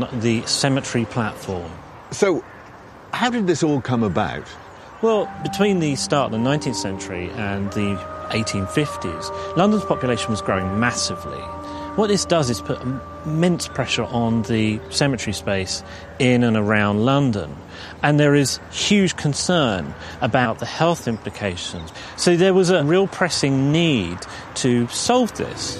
on the cemetery platform. So, how did this all come about? Well, between the start of the 19th century and the 1850s, London's population was growing massively. What this does is put immense pressure on the cemetery space in and around London. And there is huge concern about the health implications. So there was a real pressing need to solve this.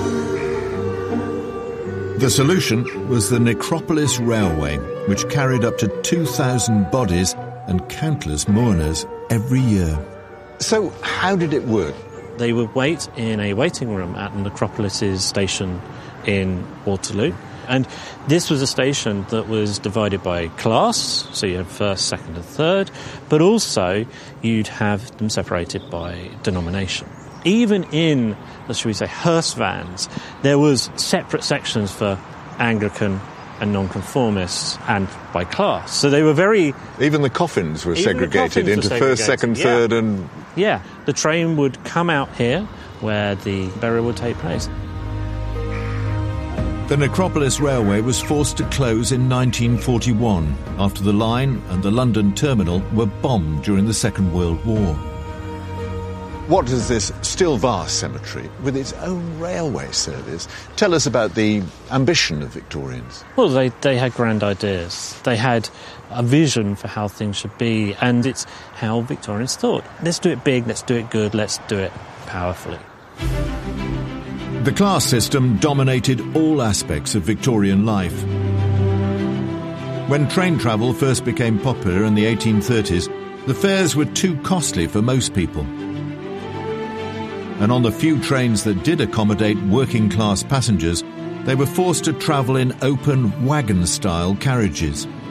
The solution was the Necropolis Railway, which carried up to 2,000 bodies and countless mourners every year. So how did it work? They would wait in a waiting room at Necropolis's station in Waterloo. And this was a station that was divided by class, so you had first, second and third, but also you'd have them separated by denomination. Even in, shall we say, hearse vans, there was separate sections for Anglican and nonconformists and by class. So they were very... Even the coffins were segregated into first, second, third and... Yeah, the train would come out here where the burial would take place. The Necropolis Railway was forced to close in 1941 after the line and the London terminal were bombed during the Second World War. What does this still vast cemetery, with its own railway service, tell us about the ambition of Victorians? Well, they had grand ideas. They had a vision for how things should be, and it's how Victorians thought. Let's do it big, let's do it good, let's do it powerfully. The class system dominated all aspects of Victorian life. When train travel first became popular in the 1830s, the fares were too costly for most people. And on the few trains that did accommodate working-class passengers, they were forced to travel in open wagon-style carriages.